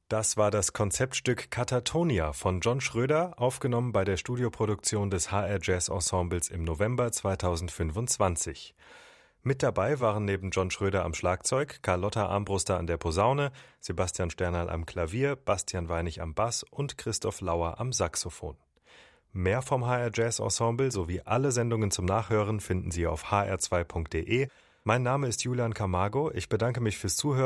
Das war das Konzeptstück Katatonia von John Schröder, aufgenommen bei der Studioproduktion des HR Jazz Ensembles im November 2025. Mit dabei waren neben John Schröder am Schlagzeug, Carlotta Armbruster an der Posaune, Sebastian Sternal am Klavier, Bastian Weinig am Bass und Christoph Lauer am Saxophon. Mehr vom HR Jazz Ensemble sowie alle Sendungen zum Nachhören finden Sie auf hr2.de. Mein Name ist Julian Camargo. Ich bedanke mich fürs Zuhören